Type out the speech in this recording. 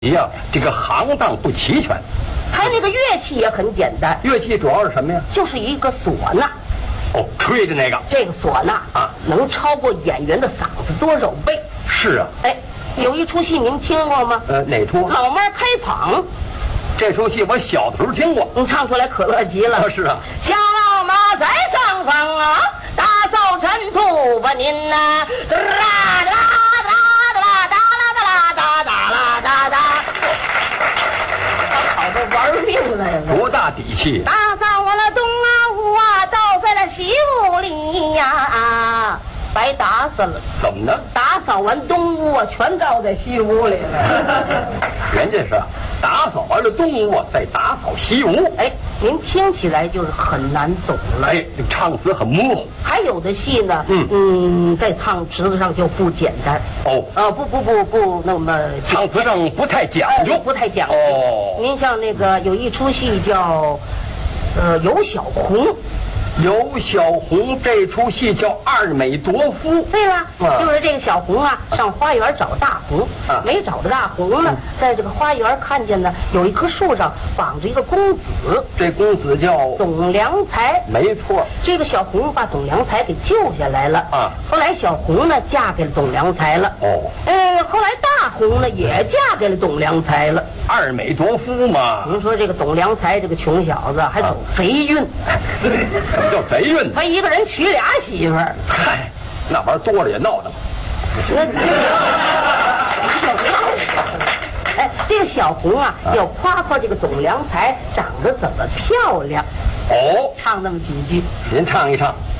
呀，这个行当不齐全。 还那个乐器也很简单， 乐器主要是什么呀？ 就是一个唢呐。 哦，吹的那个。 这个唢呐啊， 能超过演员的嗓子多少倍？ 是啊。 哎，有一出戏您听过吗？ 哪出？ 老妈开膀。 这出戏我小的时候听过， 你唱出来可乐极了。 是啊。 小老妈在上方啊，打扫尘土吧您呐，哒啦哒啦哒啦哒啦哒啦哒哒啦哒哒。好的玩命了呀！ 多大底气！ 打扫完了东啊屋啊，倒在了西屋里呀，白打死了。 怎么呢？ 打扫完东屋啊，全倒在西屋里了。 人家是打扫完了东屋，再打扫西屋。 哎，您听起来就是很难懂了。 哎，这唱词很模糊。 还有的戏呢，在唱词上就不简单。 哦， 不那么唱词上不太讲究， 不太讲究。 哦， 您像那个有一出戏叫，有小红。 有小红这出戏叫《二美夺夫》。 对了，就是这个小红啊，上花园找大红，没找着大红呢，在这个花园看见呢，有一棵树上绑着一个公子， 这公子叫董良才。 没错， 这个小红把董良才给救下来了啊。 后来小红呢嫁给了董良才了。 哦， 后来大红呢也嫁给了董良才了。 二美夺夫嘛。 您说这个董良才这个穷小子还走贼运。 什么叫贼运呢？ 他一个人娶俩媳妇儿。 嗨，那玩意儿多了也闹腾。 什么叫闹腾？哎，这个小红啊，要夸夸这个董良才长得怎么漂亮。 哦， 唱那么几句。 您唱一唱。